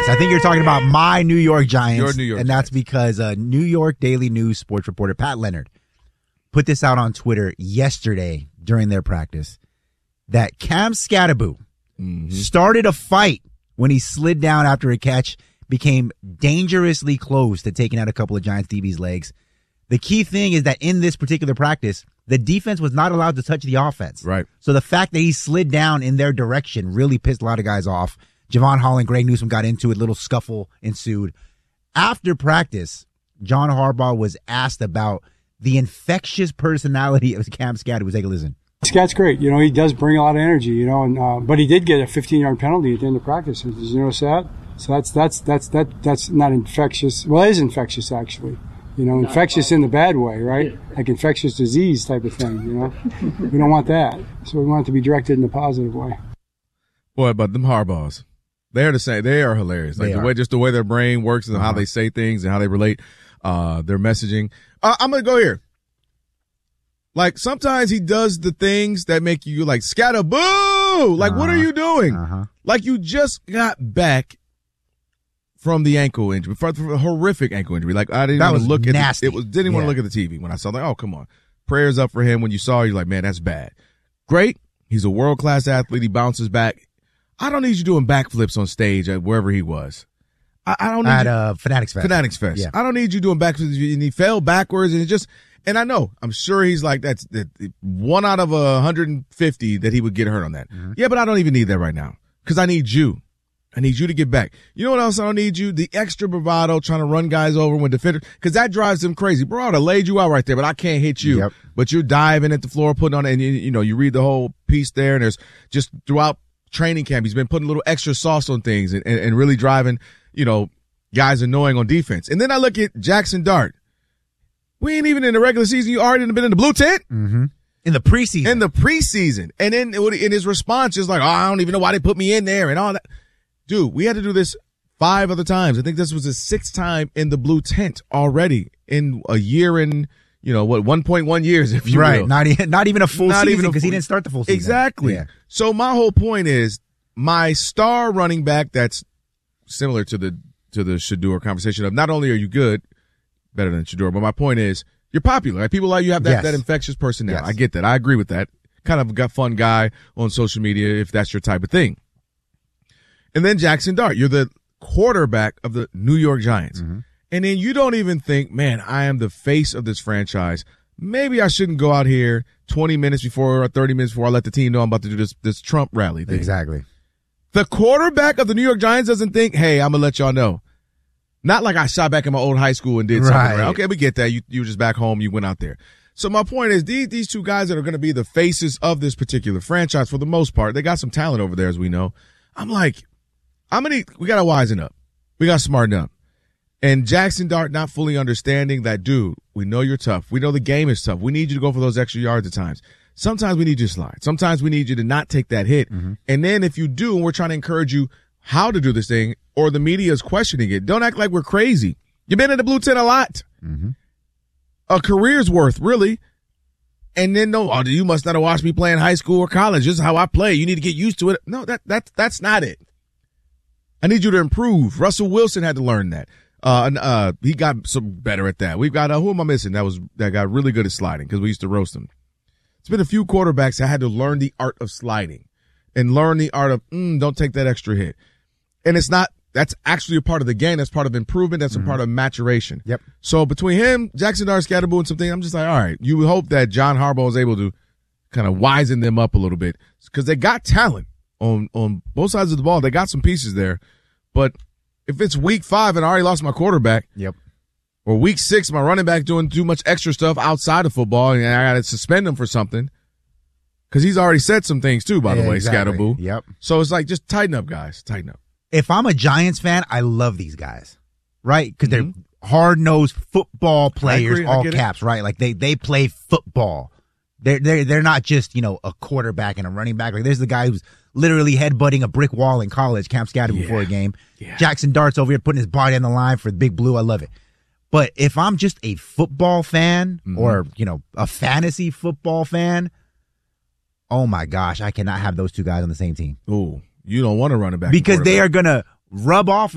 I think you're talking about my New York Giants. Your New York and that's because New York Daily News sports reporter Pat Leonard put this out on Twitter yesterday during their practice that Cam Skattebo started a fight when he slid down after a catch, became dangerously close to taking out a couple of Giants DB's legs. The key thing is that in this particular practice, the defense was not allowed to touch the offense. Right. So the fact that he slid down in their direction really pissed a lot of guys off. Javon Hall and Greg Newsome got into it. Little scuffle ensued. After practice, John Harbaugh was asked about the infectious personality of Cam Skattebo. Take a listen. Scat's great. You know, he does bring a lot of energy, and but he did get a 15-yard penalty at the end of practice. Did you notice that? So that's not infectious. Well, it is infectious, actually. You know, infectious in the bad way, right? Like infectious disease type of thing, you know? We don't want that. So we want it to be directed in a positive way. Boy, but them Harbaughs. They're the same. They are hilarious. Like the way their brain works and how they say things and how they relate their messaging. I'm going to go here. Like sometimes he does the things that make you like Skattebo. Like what are you doing? Like you just got back from the ankle injury, from a horrific ankle injury. Like I didn't even look nasty. at it. Didn't want to look at the TV when I saw like, oh come on, prayers up for him. When you saw, you're like, man, that's bad. Great, he's a world class athlete. He bounces back. I don't need you doing backflips on stage at wherever he was. I don't need at Fanatics Fest. Fanatics Fest. Yeah. I don't need you doing backflips. And he fell backwards, and it just. And I know, I'm sure he's like that's 1 out of 150 that he would get hurt on that. Yeah, but I don't even need that right now because I need you. I need you to get back. You know what else I don't need you? The extra bravado trying to run guys over when defenders, because that drives them crazy. Bro, I would have laid you out right there, but I can't hit you. Yep. But you're diving at the floor, putting on, and you read the whole piece there, and there's just throughout training camp, he's been putting a little extra sauce on things and really driving, guys annoying on defense. And then I look at Jackson Dart. We ain't even in the regular season. You already been in the blue tent. Mm-hmm. In the preseason. And then in his response is like, oh, I don't even know why they put me in there and all that. Dude, we had to do this 5 other times. I think this was his 6th time in the blue tent already in a year and, 1.1 years, if you will. Not even a full season because he didn't start the full season. Exactly. Yeah. So my whole point is my star running back that's similar to the Shedeur conversation of not only are you good, better than Shedeur, but my point is you're popular. Right? People like you have that infectious personality. Yes. I get that. I agree with that. Kind of a fun guy on social media if that's your type of thing. And then Jackson Dart, you're the quarterback of the New York Giants. Mm-hmm. And then you don't even think, man, I am the face of this franchise. Maybe I shouldn't go out here 20 minutes before or 30 minutes before I let the team know I'm about to do this Trump rally thing. Exactly. The quarterback of the New York Giants doesn't think, hey, I'm going to let y'all know. Not like I shot back in my old high school and did something. Right. Okay, we get that. You were just back home. You went out there. So my point is these two guys that are going to be the faces of this particular franchise for the most part, they got some talent over there, as we know. I'm like, we got to wisen up. We got to smarten up. And Jackson Dart not fully understanding that, dude, we know you're tough. We know the game is tough. We need you to go for those extra yards at times. Sometimes we need you to slide. Sometimes we need you to not take that hit. Mm-hmm. And then if you do, and we're trying to encourage you how to do this thing, or the media is questioning it, don't act like we're crazy. You've been in the blue tent a lot. Mm-hmm. A career's worth, really. And then, you must not have watched me play in high school or college. This is how I play. You need to get used to it. No, that's not it. I need you to improve. Russell Wilson had to learn that. He got some better at that. We've got, who am I missing? That got really good at sliding because we used to roast him. It's been a few quarterbacks that had to learn the art of sliding and learn the art of, don't take that extra hit. And that's actually a part of the game. That's part of improvement. That's a part of maturation. Yep. So between him, Jackson Dart, Skattebo, and something, I'm just like, all right, you would hope that John Harbaugh is able to kind of wisen them up a little bit because they got talent on both sides of the ball. They got some pieces there. But if it's week 5 and I already lost my quarterback, or week 6, my running back doing too much extra stuff outside of football and I got to suspend him for something because he's already said some things too, by the way, exactly. Skattebo. Yep. So it's like, just tighten up, guys. Tighten up. If I'm a Giants fan, I love these guys, right? Because they're hard-nosed football players, all caps, right? Like they play football. They're not just, a quarterback and a running back. Like there's the guy who's literally headbutting a brick wall in college, Cam Skattebo before a game. Yeah. Jackson Dart's over here putting his body on the line for the Big Blue. I love it. But if I'm just a football fan or, a fantasy football fan, oh my gosh, I cannot have those two guys on the same team. Ooh, you don't want to run it back. Because they are going to rub off